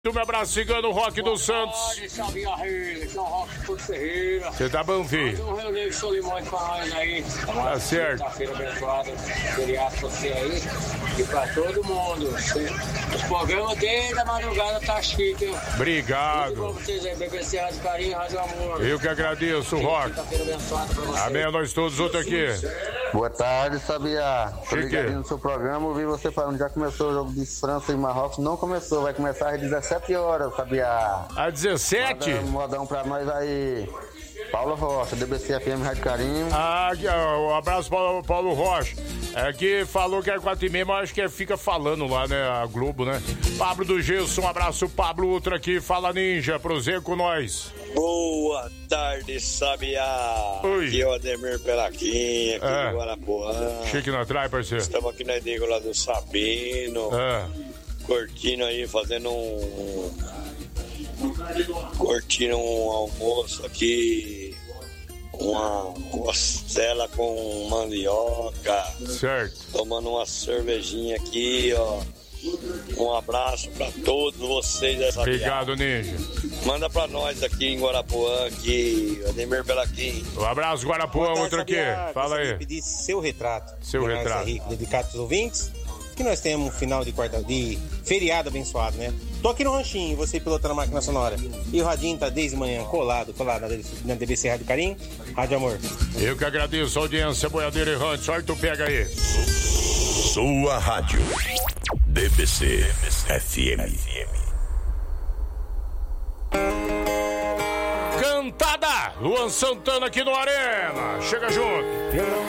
Me abraço, cigano, Rock dos Santos. Você tá bom, filho? Tá certo. Quinta-feira abençoada, feriado pra você aí e pra todo mundo. Os programas desde a madrugada tá chique, hein? Obrigado. Tudo bom pra vocês aí, BBC Rádio Carinho, Rádio Amor. Eu que agradeço, Rock. Quinta-feira abençoada pra vocês. Amém, nós todos outros aqui. Boa tarde, Sabiá. Tô ligadinho no seu programa, ouvi você falando, já começou o jogo de França e Marrocos. Não começou, vai começar às 17 horas, Sabiá. Às 17? Modão pra nós aí. Paulo Rocha, DBC FM Rádio Carinho. Um abraço, Paulo Rocha. É que falou que é 4h30, mas acho que fica falando lá, né? A Globo, né? Pablo do Gesso, um abraço, Pablo, outro aqui. Fala, Ninja, prosegue com nós. Boa tarde, Sabiá. Oi. Aqui é o Ademir Pelaquinha, aqui de Guarapuã. Chique na trás, parceiro. Estamos aqui na Edigo lá do Sabino. Curtindo aí, fazendo curtindo um almoço aqui, uma costela com mandioca, certo, tomando uma cervejinha aqui, ó. Um abraço pra todos vocês dessa Obrigado, Ninja. Manda pra nós aqui em Guarapuã, aqui, Ademir Belaquim. Um abraço, Guarapuã, outro aqui. Fala aí. Pedir seu retrato. Seu retrato. Rico, dedicado aos ouvintes. Que nós temos um final de feriado abençoado, né? Tô aqui no ranchinho, você pilotando a máquina sonora. E o radinho tá desde manhã colado na DBC Rádio Carinho, Rádio Amor. Eu que agradeço a audiência, boiadeira errante. Olha, tu pega aí. Sua rádio. DBC FM. Cantada! Luan Santana aqui no Arena. Chega junto.